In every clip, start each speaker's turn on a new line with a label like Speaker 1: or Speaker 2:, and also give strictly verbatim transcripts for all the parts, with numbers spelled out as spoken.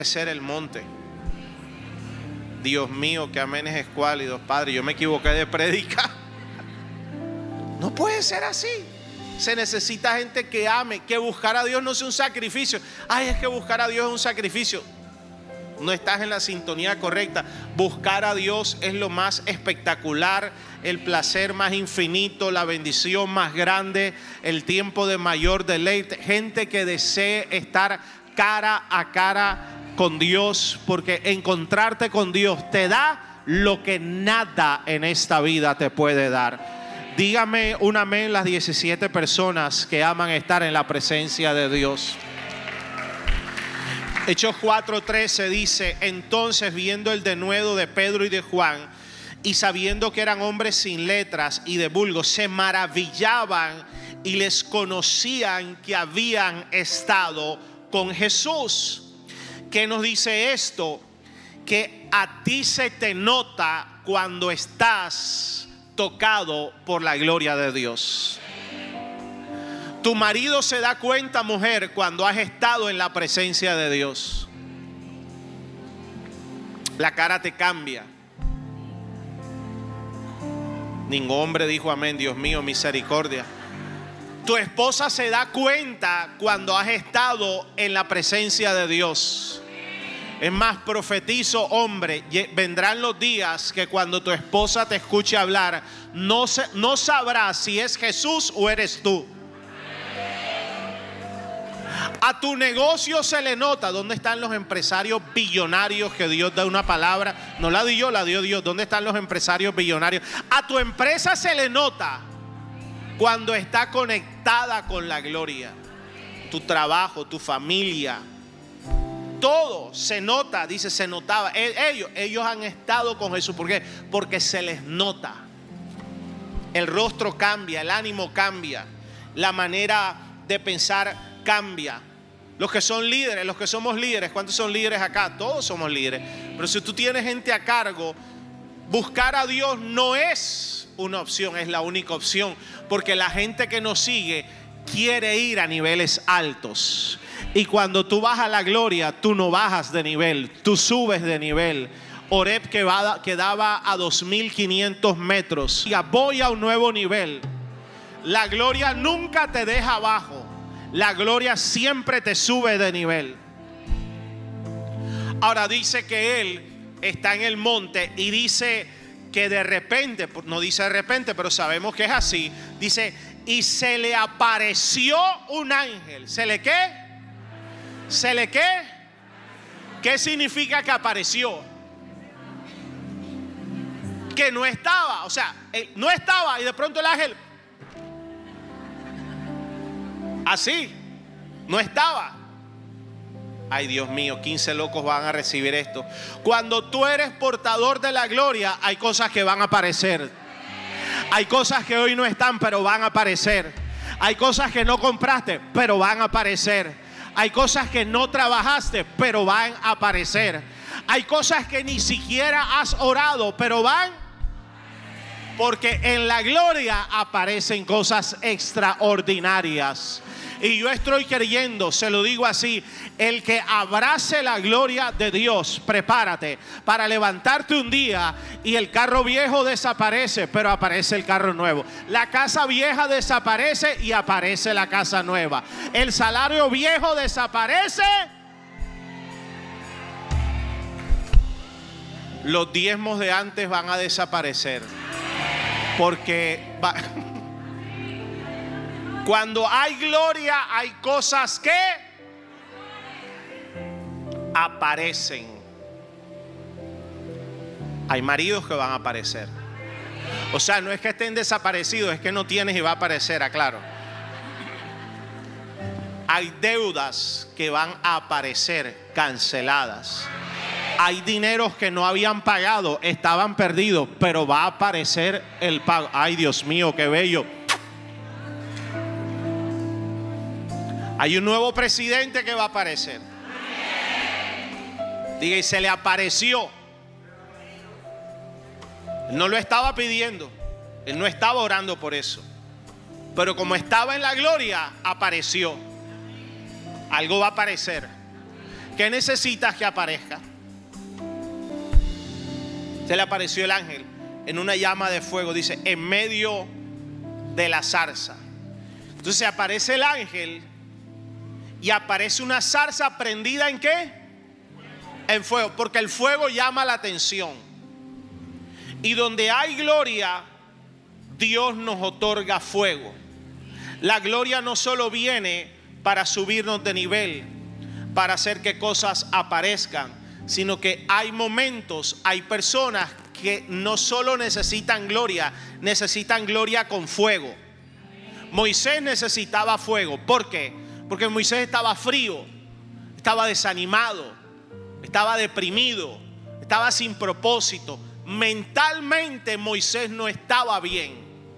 Speaker 1: ser el monte. Dios mío, que amenes escuálidos, Padre, yo me equivoqué de predicar. No puede ser así. Se necesita gente que ame, que buscar a Dios no sea un sacrificio. Ay, es que buscar a Dios es un sacrificio. No estás en la sintonía correcta. Buscar a Dios es lo más espectacular, el placer más infinito, la bendición más grande, el tiempo de mayor deleite. Gente que desee estar cara a cara con Dios, porque encontrarte con Dios te da lo que nada en esta vida te puede dar. Dígame un amén las diecisiete personas que aman estar en la presencia de Dios. Hechos cuatro trece dice: entonces, viendo el denuedo de Pedro y de Juan, y sabiendo que eran hombres sin letras y de vulgo, se maravillaban y les conocían que habían estado con Jesús. ¿Qué nos dice esto? Que a ti se te nota cuando estás tocado por la gloria de Dios. Tu marido se da cuenta, mujer, cuando has estado en la presencia de Dios. La cara te cambia. Ningún hombre dijo amén. Dios mío, misericordia. Tu esposa se da cuenta cuando has estado en la presencia de Dios. Es más, profetizo, hombre, vendrán los días que cuando tu esposa te escuche hablar, no, se, no sabrás si es Jesús o eres tú. A tu negocio se le nota. ¿Dónde están los empresarios billonarios que Dios da una palabra? No la di yo, la dio Dios. ¿Dónde están los empresarios billonarios? A tu empresa se le nota cuando está conectada con la gloria. Tu trabajo, tu familia, todo se nota. Dice, se notaba. Ellos, ellos han estado con Jesús. ¿Por qué? Porque se les nota. El rostro cambia, el ánimo cambia, la manera de pensar cambia. Los que son líderes, los que somos líderes, ¿cuántos son líderes acá? Todos somos líderes. Pero si tú tienes gente a cargo, buscar a Dios no es una opción, es la única opción. Porque la gente que nos sigue quiere ir a niveles altos. Y cuando tú vas a la gloria, tú no bajas de nivel, tú subes de nivel. Horeb quedaba a dos mil quinientos metros. Ya voy a un nuevo nivel. La gloria nunca te deja abajo. La gloria siempre te sube de nivel. Ahora dice que él está en el monte y dice que de repente, no dice de repente, pero sabemos que es así. Dice, y se le apareció un ángel. ¿Se le qué? ¿Se le qué? ¿Qué significa que apareció? Que no estaba, o sea, no estaba y de pronto el ángel así, no estaba. Ay, Dios mío, quince locos van a recibir esto. Cuando tú eres portador de la gloria, hay cosas que van a aparecer. Hay cosas que hoy no están, pero van a aparecer. Hay cosas que no compraste, pero van a aparecer. Hay cosas que no trabajaste, pero van a aparecer. Hay cosas que ni siquiera has orado, pero van. Porque en la gloria aparecen cosas extraordinarias. Y yo estoy creyendo, se lo digo así, el que abrace la gloria de Dios, prepárate para levantarte un día y el carro viejo desaparece, pero aparece el carro nuevo. La casa vieja desaparece y aparece la casa nueva. El salario viejo desaparece. Los diezmos de antes van a desaparecer. Porque va... cuando hay gloria, hay cosas que aparecen. Hay maridos que van a aparecer. O sea, no es que estén desaparecidos, es que no tienes y va a aparecer, aclaro. Hay deudas que van a aparecer canceladas. Hay dineros que no habían pagado, estaban perdidos, pero va a aparecer el pago. Ay, Dios mío, qué bello. Hay un nuevo presidente que va a aparecer. Diga, y se le apareció. Él no lo estaba pidiendo. Él no estaba orando por eso. Pero como estaba en la gloria, apareció. Algo va a aparecer. ¿Qué necesitas que aparezca? Se le apareció el ángel en una llama de fuego, dice, en medio de la zarza. Entonces aparece el ángel y aparece una zarza prendida ¿en qué? En fuego, porque el fuego llama la atención. Y donde hay gloria, Dios nos otorga fuego. La gloria no solo viene para subirnos de nivel, para hacer que cosas aparezcan, sino que hay momentos, hay personas que no solo necesitan gloria, necesitan gloria con fuego. Moisés necesitaba fuego. ¿Por qué? Porque Moisés estaba frío, estaba desanimado, estaba deprimido, estaba sin propósito. Mentalmente Moisés no estaba bien,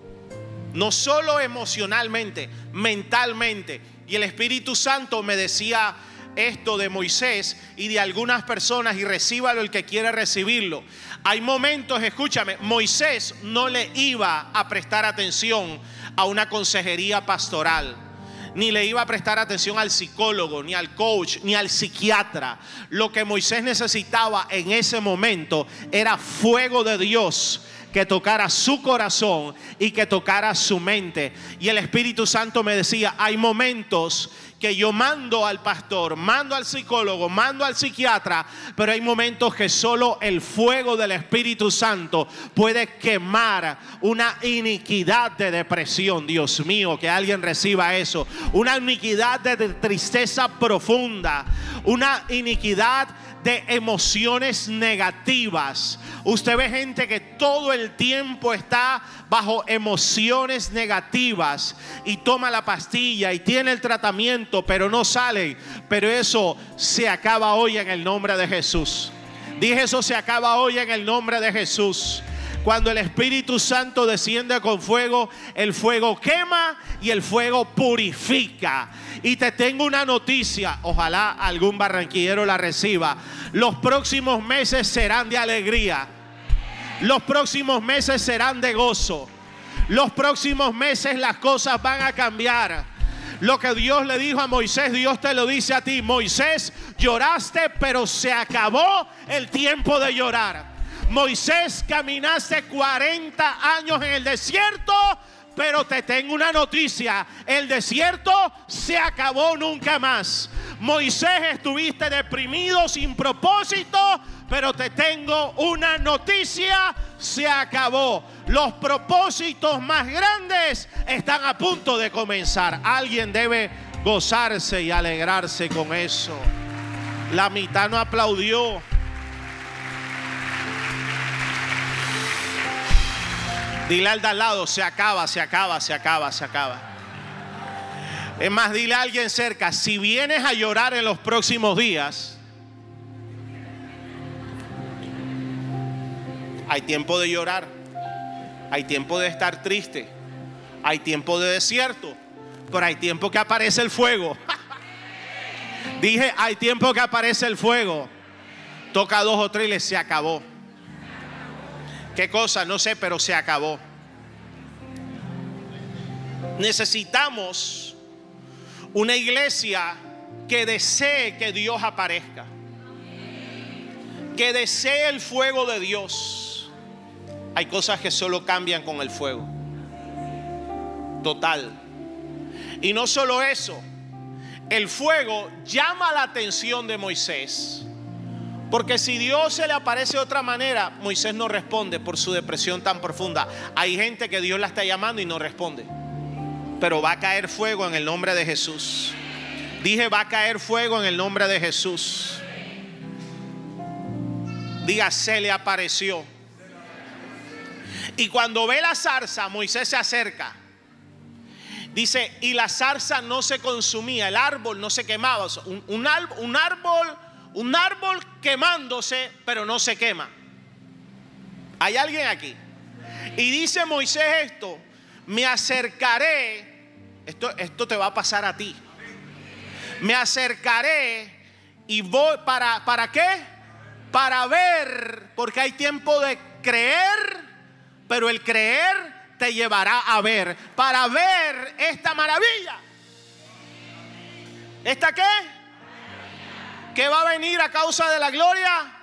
Speaker 1: no solo emocionalmente, mentalmente. Y el Espíritu Santo me decía esto de Moisés y de algunas personas, y recíbalo el que quiere recibirlo. Hay momentos, escúchame, Moisés no le iba a prestar atención a una consejería pastoral, ni le iba a prestar atención al psicólogo, ni al coach, ni al psiquiatra. Lo que Moisés necesitaba en ese momento era fuego de Dios que tocara su corazón y que tocara su mente. Y el Espíritu Santo me decía, hay momentos que yo mando al pastor, mando al psicólogo, mando al psiquiatra, pero hay momentos que solo el fuego del Espíritu Santo puede quemar una iniquidad de depresión. Dios mío, que alguien reciba eso. Una iniquidad de tristeza profunda, una iniquidad de emociones negativas. Usted ve gente que todo el tiempo está bajo emociones negativas y toma la pastilla y tiene el tratamiento, pero no sale. Pero eso se acaba hoy en el nombre de Jesús. Dije, eso se acaba hoy en el nombre de Jesús. Cuando el Espíritu Santo desciende con fuego, el fuego quema y el fuego purifica. Y te tengo una noticia, ojalá algún barranquillero la reciba. Los próximos meses serán de alegría. Los próximos meses serán de gozo. Los próximos meses las cosas van a cambiar. Lo que Dios le dijo a Moisés, Dios te lo dice a ti. Moisés, lloraste, pero se acabó el tiempo de llorar. Moisés, caminaste cuarenta años en el desierto, pero te tengo una noticia, el desierto se acabó nunca más. Moisés, estuviste deprimido, sin propósito, pero te tengo una noticia, se acabó. Los propósitos más grandes están a punto de comenzar. Alguien debe gozarse y alegrarse con eso. La mitad no aplaudió. Dile al de al lado, se acaba, se acaba, se acaba, se acaba. Es más, dile a alguien cerca, si vienes a llorar en los próximos días, hay tiempo de llorar, hay tiempo de estar triste, hay tiempo de desierto, pero hay tiempo que aparece el fuego. Dije, hay tiempo que aparece el fuego. Toca dos o tres y les se acabó. ¿Qué cosa? No sé, pero se acabó. Necesitamos una iglesia que desee que Dios aparezca, que desee el fuego de Dios. Hay cosas que solo cambian con el fuego. Total. Y no solo eso, el fuego llama la atención de Moisés. Porque si Dios se le aparece de otra manera, Moisés no responde por su depresión tan profunda. Hay gente que Dios la está llamando y no responde. Pero va a caer fuego en el nombre de Jesús. Dije, va a caer fuego en el nombre de Jesús. Diga, se le apareció. Y cuando ve la zarza, Moisés se acerca. Dice, y la zarza no se consumía, el árbol no se quemaba. Un, un, un árbol... Un árbol quemándose, pero no se quema. ¿Hay alguien aquí? Y dice Moisés esto, me acercaré, esto, esto te va a pasar a ti. Me acercaré y voy, ¿para, para qué? Para ver, porque hay tiempo de creer, pero el creer te llevará a ver. Para ver esta maravilla. ¿Esta qué? ¿Qué va a venir a causa de la gloria?